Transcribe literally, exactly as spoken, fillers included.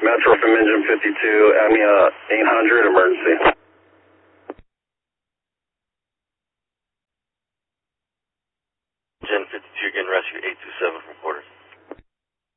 Metro from engine fifty-two, A M E A eight hundred, emergency. Gen fifty-two, getting rescue eight two seven from